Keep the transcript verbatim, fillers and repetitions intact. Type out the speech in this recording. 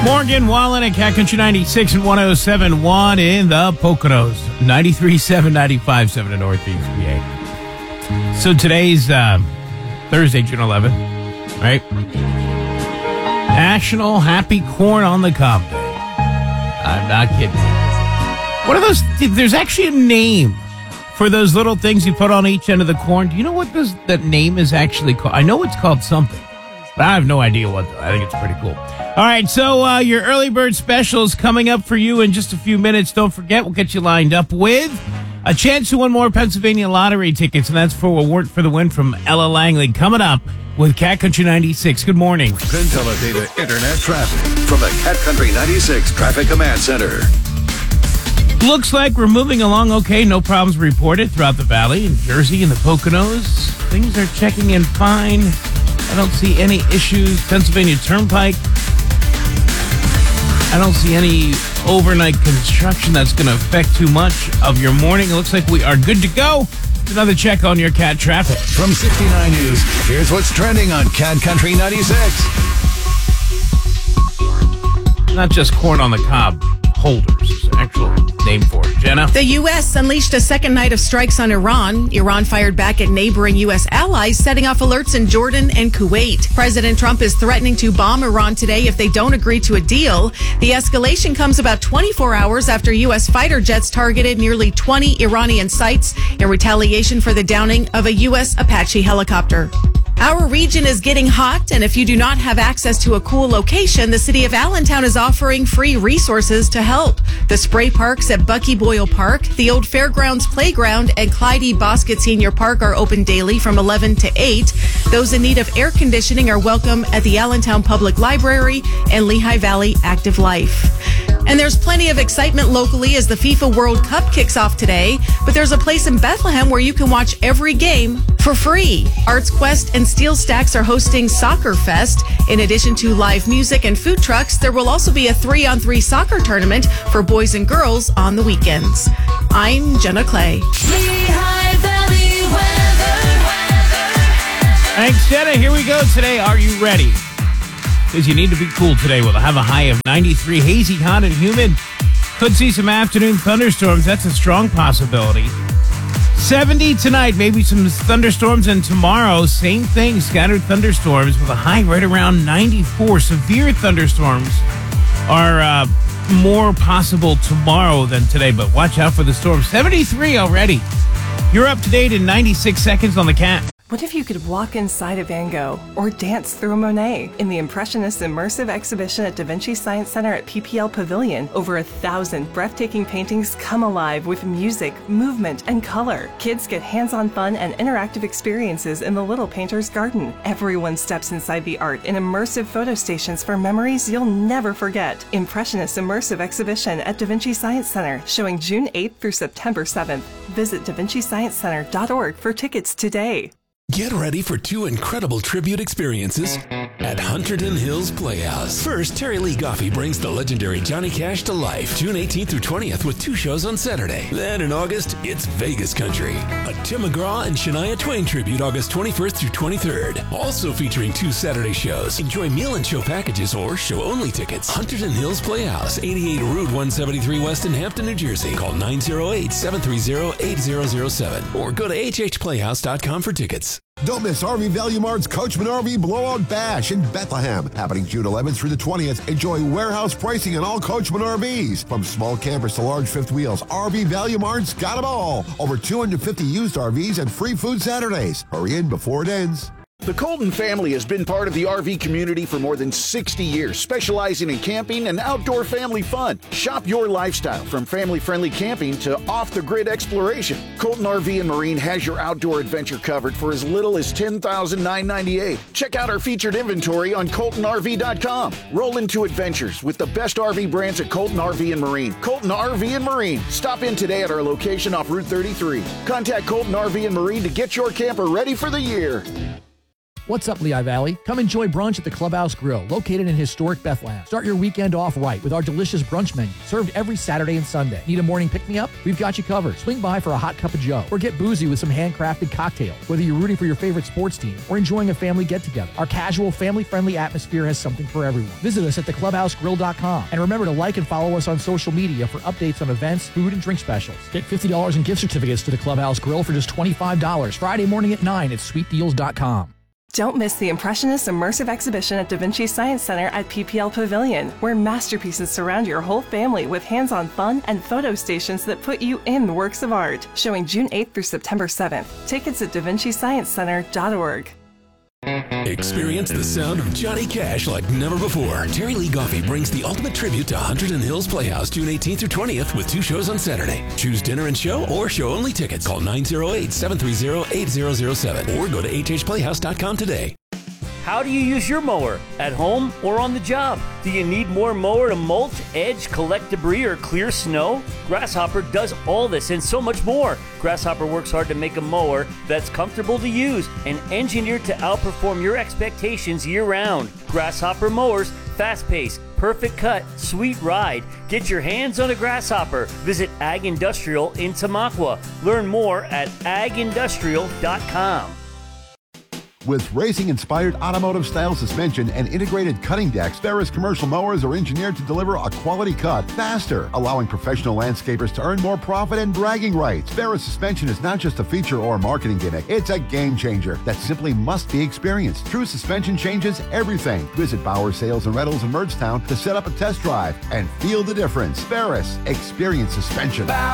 Morgan Wallen at Cat Country ninety-six and one oh seven point one in the Poconos. ninety-three point seven, ninety-five point seven in Northeast P A. So today's uh, Thursday, June eleventh, right? National Happy Corn on the Cob Day. I'm not kidding. What are those? There's actually a name for those little things you put on each end of the corn. Do you know what this, that name is actually called? I know it's called something, but I have no idea what. I think it's pretty cool. All right, so uh, your early bird special is coming up for you in just a few minutes. Don't forget, we'll get you lined up with a chance to win more Pennsylvania lottery tickets, and that's for a Wart for the Win from Ella Langley. Coming up with Cat Country ninety-six. Good morning. PenTeleData Internet traffic from the Cat Country ninety-six Traffic Command Center. Looks like we're moving along okay. No problems reported throughout the valley, in Jersey and the Poconos. Things are checking in fine. I don't see any issues. Pennsylvania Turnpike. I don't see any overnight construction that's going to affect too much of your morning. It looks like we are good to go. Another check on your cat traffic. From sixty-nine News, here's what's trending on Cat Country ninety-six. Not just corn on the cob holders. It's an actual name for it. Jenna? The U S unleashed a second night of strikes on Iran. Iran fired back at neighboring U S allies, setting off alerts in Jordan and Kuwait. President Trump is threatening to bomb Iran today if they don't agree to a deal. The escalation comes about twenty-four hours after U S fighter jets targeted nearly twenty Iranian sites in retaliation for the downing of a U S Apache helicopter. Our region is getting hot, and if you do not have access to a cool location, the city of Allentown is offering free resources to help. The spray parks at Bucky Boyle Park, the old Fairgrounds Playground, and Clyde E. Bosket Senior Park are open daily from eleven to eight. Those in need of air conditioning are welcome at the Allentown Public Library and Lehigh Valley Active Life. And there's plenty of excitement locally as the FIFA World Cup kicks off today, but there's a place in Bethlehem where you can watch every game for free. Arts Quest and Steel Stacks are hosting Soccer Fest. In addition to live music and food trucks, there will also be a three-on-three soccer tournament for boys and girls on the weekends. I'm Jenna Clay. Lehigh Valley weather. Thanks, Jenna. Here we go today. Are you ready? Because you need to be cool today. We'll have a high of ninety-three, hazy, hot, and humid. Could see some afternoon thunderstorms. That's a strong possibility. seventy tonight, maybe some thunderstorms, and tomorrow, same thing, scattered thunderstorms with a high right around ninety-four. Severe thunderstorms are uh, more possible tomorrow than today, but watch out for the storm. seventy-three already. You're up to date in ninety-six seconds on the Cat. What if you could walk inside a Van Gogh or dance through a Monet? In the Impressionist Immersive Exhibition at Da Vinci Science Center at P P L Pavilion, over a thousand breathtaking paintings come alive with music, movement, and color. Kids get hands-on fun and interactive experiences in the Little Painter's Garden. Everyone steps inside the art in immersive photo stations for memories you'll never forget. Impressionist Immersive Exhibition at Da Vinci Science Center, showing June eighth through September seventh. Visit da vinci science center dot org for tickets today. Get ready for two incredible tribute experiences at Hunterdon Hills Playhouse. First, Terry Lee Goffey brings the legendary Johnny Cash to life, June eighteenth through twentieth with two shows on Saturday. Then in August, it's Vegas Country, a Tim McGraw and Shania Twain tribute August twenty-first through twenty-third. Also featuring two Saturday shows. Enjoy meal and show packages or show-only tickets. Hunterdon Hills Playhouse, eighty-eight Route one seventy-three West in Hampton, New Jersey. Call nine oh eight, seven three oh, eight oh oh seven or go to h h playhouse dot com for tickets. Don't miss R V Value Mart's Coachman R V Blowout Bash in Bethlehem. Happening June eleventh through the twentieth. Enjoy warehouse pricing on all Coachman R Vs. From small campers to large fifth wheels, R V Value Mart's got them all. Over two hundred fifty used R Vs and free food Saturdays. Hurry in before it ends. The Colton family has been part of the R V community for more than sixty years, specializing in camping and outdoor family fun. Shop your lifestyle from family-friendly camping to off-the-grid exploration. Colton R V and Marine has your outdoor adventure covered for as little as ten thousand nine hundred ninety-eight dollars. Check out our featured inventory on colton r v dot com. Roll into adventures with the best R V brands at Colton R V and Marine. Colton R V and Marine. Stop in today at our location off Route thirty-three. Contact Colton R V and Marine to get your camper ready for the year. What's up, Lehigh Valley? Come enjoy brunch at the Clubhouse Grill, located in historic Bethlehem. Start your weekend off right with our delicious brunch menu, served every Saturday and Sunday. Need a morning pick-me-up? We've got you covered. Swing by for a hot cup of joe, or get boozy with some handcrafted cocktails. Whether you're rooting for your favorite sports team or enjoying a family get-together, our casual, family-friendly atmosphere has something for everyone. Visit us at the clubhouse grill dot com, and remember to like and follow us on social media for updates on events, food, and drink specials. Get fifty dollars in gift certificates to the Clubhouse Grill for just twenty-five dollars Friday morning at nine at sweet deals dot com. Don't miss the Impressionist Immersive Exhibition at Da Vinci Science Center at P P L Pavilion, where masterpieces surround your whole family with hands-on fun and photo stations that put you in works of art. Showing June eighth through September seventh. Tickets at da vinci science center dot org. Experience the sound of Johnny Cash like never before. Terry Lee Goffey brings the ultimate tribute to Hunterdon Hills Playhouse June eighteenth through twentieth with two shows on Saturday. Choose dinner and show or show-only tickets. Call nine oh eight, seven three zero, eight zero zero seven or go to h h playhouse dot com today. How do you use your mower? At home or on the job? Do you need more mower to mulch, edge, collect debris, or clear snow? Grasshopper does all this and so much more. Grasshopper works hard to make a mower that's comfortable to use and engineered to outperform your expectations year-round. Grasshopper mowers, fast pace, perfect cut, sweet ride. Get your hands on a Grasshopper. Visit Ag Industrial in Tamaqua. Learn more at ag industrial dot com. With racing-inspired automotive-style suspension and integrated cutting decks, Ferris commercial mowers are engineered to deliver a quality cut faster, allowing professional landscapers to earn more profit and bragging rights. Ferris suspension is not just a feature or marketing gimmick. It's a game changer that simply must be experienced. True suspension changes everything. Visit Bauer Sales and Rentals in Myrdstown to set up a test drive and feel the difference. Ferris, experience suspension.